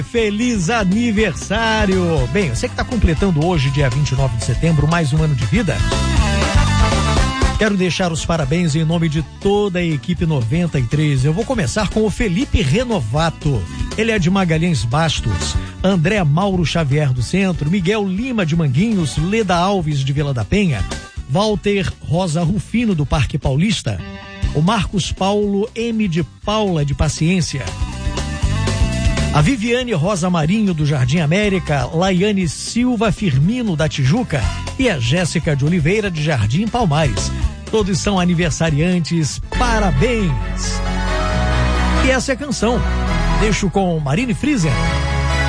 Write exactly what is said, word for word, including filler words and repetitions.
Feliz aniversário! Bem, você que está completando hoje, dia vinte e nove de setembro, mais um ano de vida. Quero deixar os parabéns em nome de toda a equipe noventa e três. Eu vou começar com o Felipe Renovato. Ele é de Magalhães Bastos. André Mauro Xavier do Centro, Miguel Lima de Manguinhos, Leda Alves de Vila da Penha, Walter Rosa Rufino do Parque Paulista, o Marcos Paulo M de Paula de Paciência, a Viviane Rosa Marinho do Jardim América, Laiane Silva Firmino da Tijuca e a Jéssica de Oliveira de Jardim Palmares. Todos são aniversariantes, parabéns! E essa é a canção. Deixo com Marine Friesen.